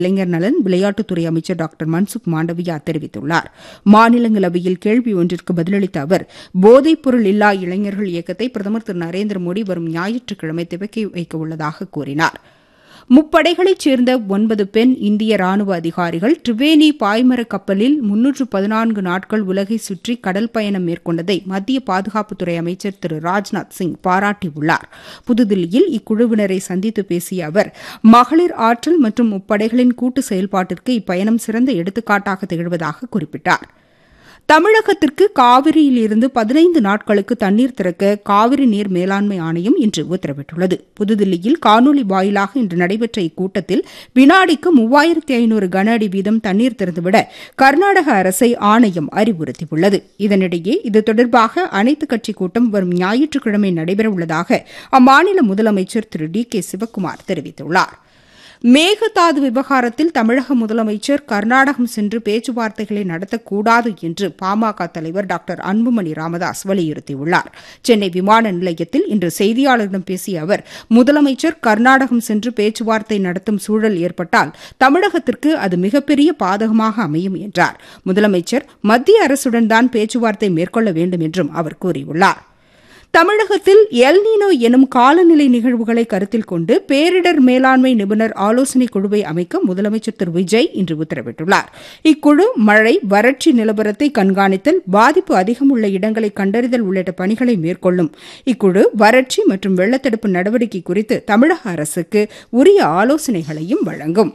இளைஞர் நலன் விளையாட்டுத்துறை அமைச்சர் டாக்டர் மன்சுக் மாண்டவியா தெரிவித்துள்ளார். மாநிலங்களவையில் கேள்வி ஒன்றிற்கு பதிலளித்த அவர், போதைப்பொருள் இல்லா இளைஞர்கள் இயக்கத்தை பிரதமர் திரு நரேந்திர மோடி வரும் ஞாயிற்றுக்கிழமை துவக்கி வைக்க உள்ளதாக கூறினார். முப்படைகளைச் சேர்ந்த 9 பெண் இந்திய ராணுவ அதிகாரிகள் திரிவேணி பாய்மர கப்பலில் 314 நாட்கள் உலகை சுற்றி கடல் பயணம் மேற்கொண்டதை மத்திய பாதுகாப்புத்துறை அமைச்சர் திரு ராஜ்நாத் சிங் பாராட்டியுள்ளார். புதுதில்லியில் இக்குழுவினரை சந்தித்து பேசிய அவர், மகளிர் ஆற்றல் மற்றும் முப்படைகளின் கூட்டு செயல்பாட்டிற்கு இப்பயணம் சிறந்த எடுத்துக்காட்டாக திகழ்வதாக குறிப்பிட்டார். தமிழகத்திற்கு காவிரியிலிருந்து 15 நாட்களுக்கு தண்ணீர் திறக்க காவிரி நீர் மேலாண்மை ஆணையம் இன்று உத்தரவிட்டுள்ளது. புதுதில்லியில் காணொலி வாயிலாக இன்று நடைபெற்ற இக்கூட்டத்தில் வினாடிக்கு 3500 கன அடி வீதம் தண்ணீர் திறந்துவிட கர்நாடக அரசை ஆணையம் அறிவுறுத்தியுள்ளது. இதனிடையே இது தொடர்பாக அனைத்துக் கட்சிக் கூட்டம் வரும் ஞாயிற்றுக்கிழமை நடைபெறவுள்ளதாக அம்மாநில முதலமைச்சர் திரு டி.கே. சிவக்குமார் தெரிவித்துள்ளார். மேகதாது விவகாரத்தில் தமிழக முதலமைச்சர் கர்நாடகம் சென்று பேச்சுவார்த்தைகளை நடத்தக்கூடாது என்று பாமக தலைவர் டாக்டர் அன்புமணி ராமதாஸ் வலியுறுத்தியுள்ளார். சென்னை விமான நிலையத்தில் இன்று செய்தியாளர்களிடம் பேசிய அவர், முதலமைச்சர் கர்நாடகம் சென்று பேச்சுவார்த்தை நடத்தும் சூழல் ஏற்பட்டால் தமிழகத்திற்கு அது மிகப்பெரிய பாதகமாக அமையும் என்றார். முதலமைச்சர் மத்திய அரசுடன் தான் பேச்சுவார்த்தை மேற்கொள்ள வேண்டும் என்றும் அவர் கூறியுள்ளார். தமிழகத்தில் எல்னினோ எனும் காலநிலை நிகழ்வுகளை கருத்தில் கொண்டு பேரிடர் மேலாண்மை நிபுணர் ஆலோசனைக் குழுவை அமைக்க முதலமைச்சர் திரு விஜய் இன்று உத்தரவிட்டுள்ளார். இக்குழு மழை, வறட்சி நிலவரத்தை கண்காணித்தல், பாதிப்பு அதிகம் உள்ள இடங்களை கண்டறிதல் உள்ளிட்ட பணிகளை மேற்கொள்ளும். இக்குழு வறட்சி மற்றும் வெள்ளத்தடுப்பு நடவடிக்கை குறித்து தமிழக அரசுக்கு உரிய ஆலோசனைகளையும் வழங்கும்.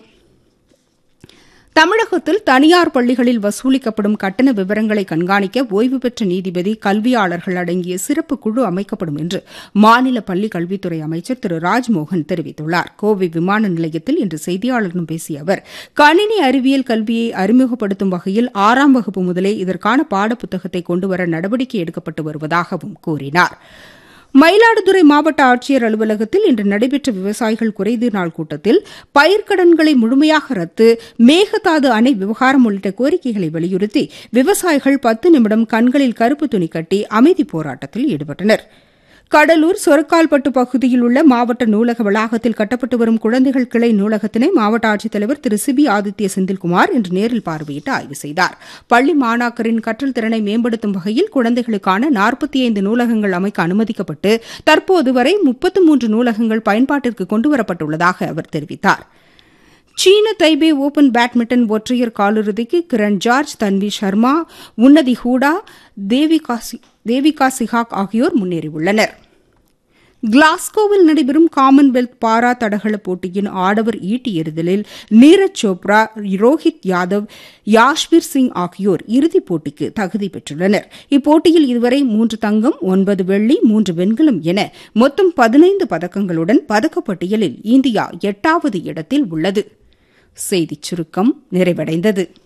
தமிழகத்தில் தனியார் பள்ளிகளில் வசூலிக்கப்படும் கட்டண விவரங்களை கண்காணிக்க ஓய்வு பெற்ற நீதிபதி, கல்வியாளர்கள் அடங்கிய சிறப்பு குழு அமைக்கப்படும் என்று மாநில பள்ளிக் கல்வித்துறை அமைச்சர் திரு ராஜ்மோகன் தெரிவித்துள்ளார். கோவை விமான நிலையத்தில் இன்று செய்தியாளர்களிடம் பேசிய அவர், கணினி அறிவியல் கல்வியை அறிமுகப்படுத்தும் வகையில் 6ஆம் வகுப்பு முதலே இதற்கான பாடப்புத்தகத்தை கொண்டுவர நடவடிக்கை எடுக்கப்பட்டு வருவதாகவும் கூறினார். மயிலாடுதுறை மாவட்ட ஆட்சியர் அலுவலகத்தில் இன்று நடைபெற்ற விவசாயிகள் குறைதீர் நாள் கூட்டத்தில் பயிர்க்கடன்களை முழுமையாக ரத்து, மேகதாது அணை விவகாரம் உள்ளிட்ட கோரிக்கைகளை வலியுறுத்தி விவசாயிகள் 10 நிமிடம் கண்களில் கருப்பு துணி கட்டி அமைதி போராட்டத்தில் ஈடுபட்டனர். கடலூர் சொரக்கால்பட்டு பகுதியில் உள்ள மாவட்ட நூலக வளாகத்தில் கட்டப்பட்டு வரும் குழந்தைகள் கிளை நூலகத்தினை மாவட்ட ஆட்சித்தலைவர் திரு சிபி ஆதித்ய செந்தில்குமார் இன்று நேரில் பார்வையிட்டு ஆய்வு செய்தார். பள்ளி மாணாக்கரின் கற்றல் திறனை மேம்படுத்தும் வகையில் குழந்தைகளுக்கான 45 நூலகங்கள் அமைக்க அனுமதிக்கப்பட்டு தற்போது வரை 33 நூலகங்கள் பயன்பாட்டிற்கு கொண்டுவரப்பட்டுள்ளதாக அவர் தெரிவித்தார். சீன தைபே ஓபன் பேட்மிண்டன் ஒற்றையர் காலிறுதிக்கு கிரண் ஜார்ஜ், தன்வி சர்மா, உன்னதி ஹூடா, தேவிகா சிஹாக் ஆகியோர் முன்னேறியுள்ளனர். கிளாஸ்கோவில் நடைபெறும் காமன்வெல்த் பாரா தடகள போட்டியின் ஆடவர் ஈட்டி எறிதலில் நீரஜ் சோப்ரா, ரோஹித் யாதவ், யாஷ்வீர் சிங் ஆகியோர் இறுதிப் போட்டிக்கு தகுதி பெற்றுள்ளனர். இப்போட்டியில் இதுவரை 3 தங்கம், 9 வெள்ளி, 3 வெண்கலம் என மொத்தம் 15 பதக்கங்களுடன் பதக்கப்பட்டியலில் இந்தியா 8வது இடத்தில் உள்ளது. செய்திச் சுருக்கம் நிறைவடைந்தது.